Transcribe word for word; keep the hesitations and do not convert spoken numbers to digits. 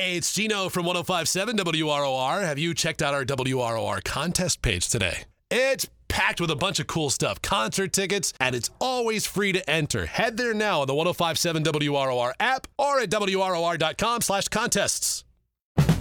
Hey, it's Gino from one oh five point seven W R O R. Have you checked out our W R O R contest page today? It's packed with a bunch of cool stuff, concert tickets, and it's always free to enter. Head there now on the one oh five point seven W R O R app or at W R O R dot com slash contests.